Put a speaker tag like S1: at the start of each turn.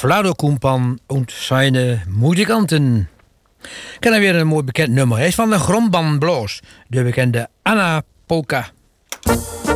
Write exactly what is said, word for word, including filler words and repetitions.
S1: Vlado Kumpan und seine Musikanten. Ik ken weer een mooi bekend nummer. Hij is van de Gromban Blues, de bekende Anna Polka.